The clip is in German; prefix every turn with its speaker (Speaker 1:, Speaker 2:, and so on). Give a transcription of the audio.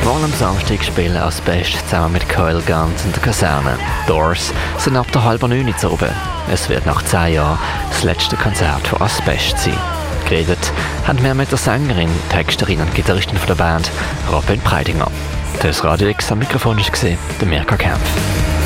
Speaker 1: Morgen am Samstag spielen Asbest zusammen mit Coil Guns in der Kaserne. Doors sind ab der 8:30 zu oben. Es wird nach 10 Jahren das letzte Konzert von Asbest sein. Geredet haben wir mit der Sängerin, Texterin und Gitarristin von der Band, Robin Preidinger. Das Radio X am Mikrofon war der Mirka Kempf.